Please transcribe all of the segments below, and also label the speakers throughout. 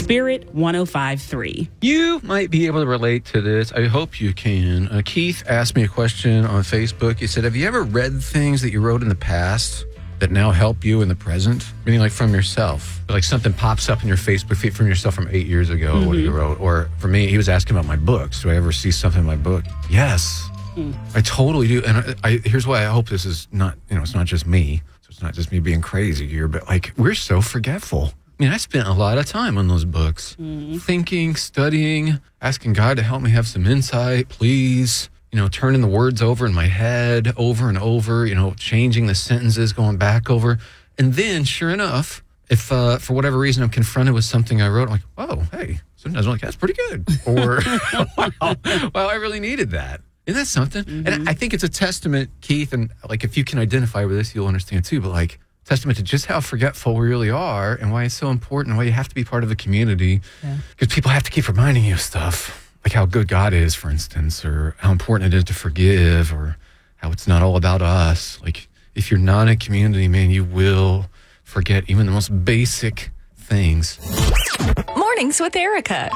Speaker 1: Spirit 105.3.
Speaker 2: You might be able to relate to this. I hope you can. Keith asked me a question on Facebook. He said, have you ever read things that you wrote in the past that now help you in the present? Meaning like from yourself. Like something pops up in your Facebook feed from yourself from 8 years ago, what you wrote. Or for me, he was asking about my books. Do I ever see something in my book? Yes, I totally do. And here's why I hope this is not, it's not just me. So it's not just me being crazy here, but like we're so forgetful. I mean, I spent a lot of time on those books, thinking, studying, asking God to help me have some insight, please. Turning the words over in my head over and over, changing the sentences, going back over. And then, sure enough, if for whatever reason I'm confronted with something I wrote, I'm like, oh, hey, sometimes I'm like, that's pretty good. Or, wow, I really needed that. Isn't that something? And I think it's a testament, Keith, and like if you can identify with this, you'll understand too, but like testament to just how forgetful we really are and why it's so important, why you have to be part of the community. Because people have to keep reminding you of stuff. Like how good God is, for instance, or how important it is to forgive, or how it's not all about us. Like, if you're not in a community, man, you will forget even the most basic things.
Speaker 3: Mornings with Erica.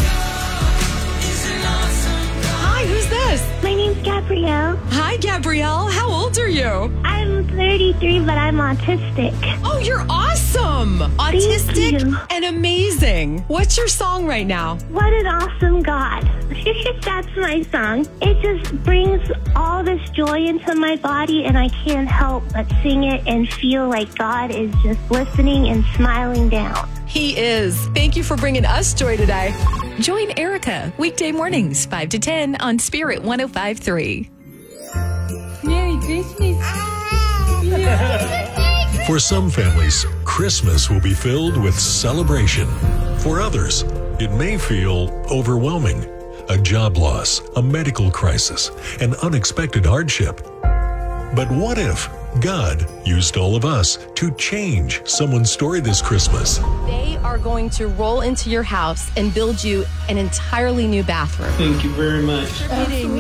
Speaker 3: Hi, who's this?
Speaker 4: My name's Gabrielle.
Speaker 3: Hi, Gabrielle. How old are you?
Speaker 4: I'm 33, but I'm autistic.
Speaker 3: Oh, you're awesome. Autistic
Speaker 4: you.
Speaker 3: and amazing. What's your song right now?
Speaker 4: What an awesome God. That's my song. It just brings all this joy into my body, and I can't help but sing it and feel like God is just listening and smiling down.
Speaker 3: He is. Thank you for bringing us joy today. Join Erica weekday mornings 5 to 10 on Spirit 105.3.
Speaker 5: Merry Christmas.
Speaker 6: For some families, Christmas will be filled with celebration. For others, it may feel overwhelming. A job loss, a medical crisis, an unexpected hardship. But what if God used all of us to change someone's story this Christmas?
Speaker 7: They are going to roll into your house and build you an entirely new bathroom.
Speaker 5: Thank you very much.
Speaker 3: Getting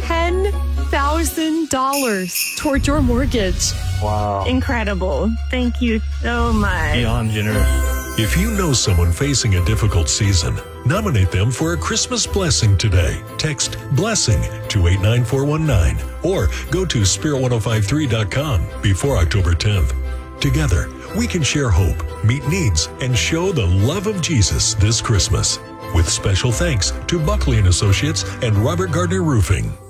Speaker 3: $10,000 toward your mortgage.
Speaker 5: Wow.
Speaker 4: Incredible. Thank you so much.
Speaker 5: Beyond generous.
Speaker 6: If you know someone facing a difficult season, nominate them for a Christmas blessing today. Text BLESSING to 89419 or go to spirit1053.com before October 10th. Together, we can share hope, meet needs, and show the love of Jesus this Christmas. With special thanks to Buckley & Associates and Robert Gardner Roofing.